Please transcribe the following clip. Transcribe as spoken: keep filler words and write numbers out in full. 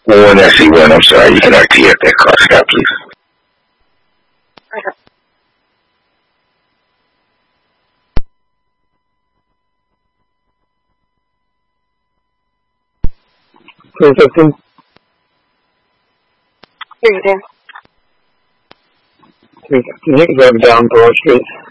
one S E one, I'm sorry. You can R T F that car, Scott, please. three fifteen. three fifteen. three fifteen. You can drive down Broad Street.